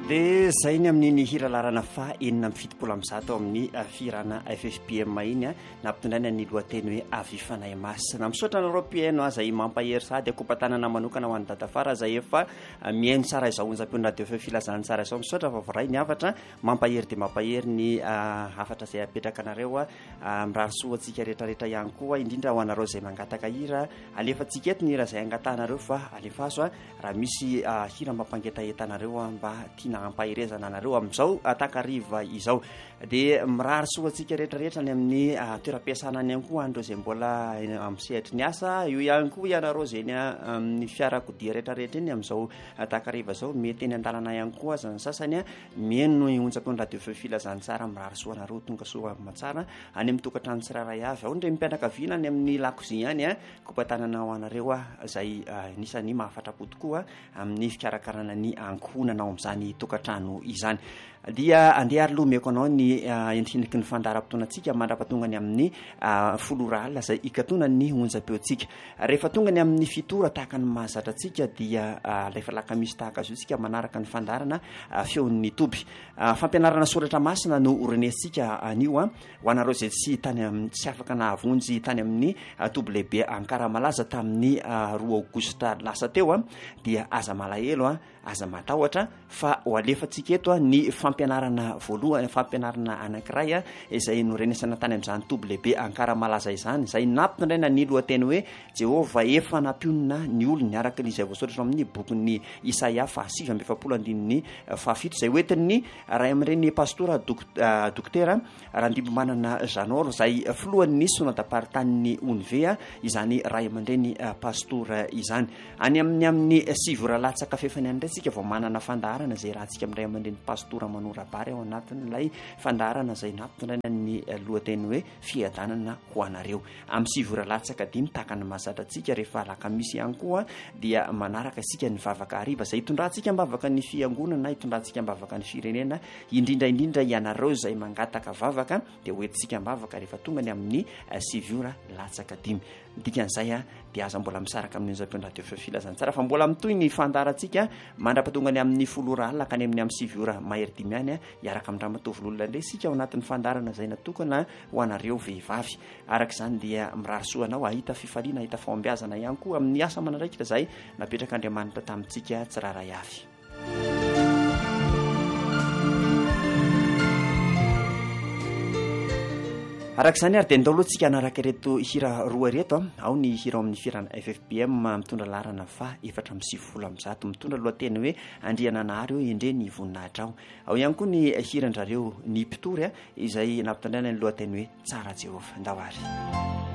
dia zay ny amin'iny hiralarana fa enina amin'ny fitopolo amin'ny zato amin'ny firana FFPM iny nampitondraina ny lohateny hoe avy fanahy masina misaotra anareo mpiaino zay mampahery sady akompatanana manokana ho an'ny dadafara zay efa mihaino tsara izao onjam-peona radio fe filazany tsara izao misaotra fa voray ny afatra mampahery dia mampahery ny afatra zay apetraka anareo mirarisoa antsika rehetrarehetra ihany koa indrindra ho anareo zay mangataka hira alefantsika eto ny hira zay angatanareo fa alefaso raha misy hira mampangetaheta-nareo mba tiana ampaherezana anareo amin'izao takariva izao dia mirarisoa antsika rehetrarehetra ny amin'ny toeram-piasana any ihany koa andreo zay mbola amin'ny sehatra ny asa io ihany koa ianareo zay ny amin'ny fiarakodia rehetrarehetra iny amin'izao takariva zao mety eny an-dalana ihany koa zany sasany mihaino onjam-peona radio fe filazany tsara mirarisoa anareo tonga soa matsara any amin'ny tokantrano tsiraray avy ao ndre mipianakaviana any amin'ny lakozia any kompatanana ho anareo zay nisany mahafatra-po tokoa amin'ny fikarakarana ny ankohonana ao amin'izany tokantrano izany dia andeha ary lomeko anao ny endriniky ny fandaharam-potoanantsika mandrapatonga ny amin'ny folo ralina zay ikatona ny onjam-peontsika rehefa tonga ny amin'ny fitora tahaka ny mahazatra antsika dia rehefa laka misy tahaka azy io tsika manaraka ny fandarana feon'ny toby fampianarana soratra masina no orenesika anio ho anareo zay tsy tany tsy afaka nahavonjy tany amin'ny toby lehibe Ankaramalaza tamin'ny 2 aogosta lasa teo dia aza malahelo aza matahotra fa ho alefantsika eto ny fampianarana voalohany fampianarana anankiray izay norenesana tany amin'izany toby lehibe Ankaramalaza izany zay nampitondraina ny lohateny hoe Jehova efa nampionona ny olony araka n'izay voasoratra amin'ny bokin'ny Isaia 7:7 zay hoentin'ny ray amin-dreny pastora dokotera Randimbo Manana Janoro zay filohan'ny sonadaparitany Onivea izany ray amin-dreny pastora izany any amin'ny 7 latsaka fefany andray tsika vao manana fandaharana zay rahantsika amin'ray amin-dreny pastora Manorabary ao anatin'ilay fandaharana zay nampitondraina ny lohateny hoe fiadanana ho anareo amin'ny 7 latsaka 5 tahaka ny mahazatra antsika rehefa alakamisy ihany koa dia manaraka isika ny vavaka hariva zay hitondrantsika mbavaka ny fiangonana hitondrantsika mbavaka ny firenena indrindra ianareo zay mangataka vavaka dia hoentintsika mbavaka rehefa tonga ny amin'ny 7 latsaka 5 dikan'izay dia aza mbola misaraka amin'ny onjam-peona radio fe filazany tsara fa mbola mitoy ny fandarantsika mandrapatonga ny amin'ny 10 ralina ka ny amin'ny 7 mahery 5 any iaraka amin'ny ramatovololona ndray sika ao anatin'ny fandarana zay natokana ho anareo vehivavy araka izany dia mirarisoanao ahita fifaliana ahita fahombiazana ihany koa amin'ny asa manandraikitra zay napetraka Andriamanitra tamintsika tsiraray avy. Araka izany ary dia ndao aloha tsika anaraka ireto hira roa ireto ao ny hira amin'ny firana FFPM mitondra laharana fa 7:70 mitondra lohateny hoe andriananahary eo endre ny voninahitra ao ihany koa ny hirandrareo ny mpitory izay nampitondraina ny lohateny hoe tsara Jehova ndao ary